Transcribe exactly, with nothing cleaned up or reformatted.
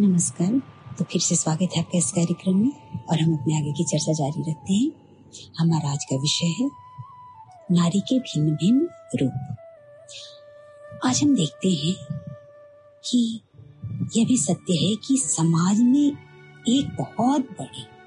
नमस्कार। तो फिर से स्वागत है आपका इस कार्यक्रम में और हम अपने आगे की चर्चा जारी रखते हैं। हमारा आज का विषय है नारी के भिन्न भिन्न रूप। आज हम देखते हैं कि यह भी सत्य है कि समाज में एक बहुत बड़ी